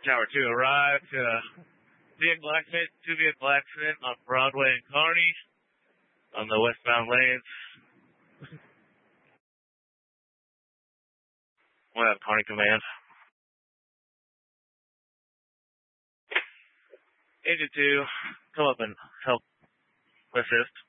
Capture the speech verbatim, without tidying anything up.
Tower two arrived. Uh, vehicle accident, two vehicle accident on Broadway and Kearney on the westbound lanes. We'll have Kearney command. Agent two, come up and help assist.